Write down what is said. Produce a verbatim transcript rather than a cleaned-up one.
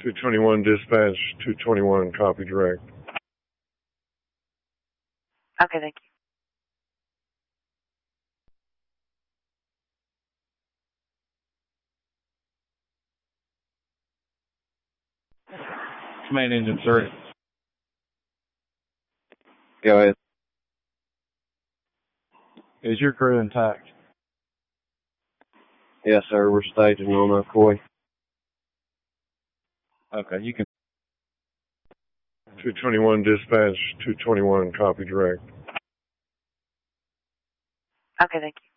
two twenty-one dispatch, two twenty-one copy direct. Okay, thank you. Command engine three. Go ahead. Is your crew intact? Yes, sir. We're staging on McCoy. Okay, you can. two twenty-one dispatch, two twenty-one copy direct. Okay, thank you.